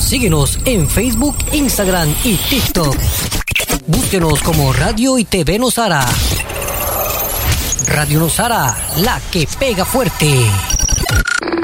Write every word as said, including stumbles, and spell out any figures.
Síguenos en Facebook, Instagram y TikTok. Búsquenos como Radio y T V Nosara. Radio Nosara, la que pega fuerte.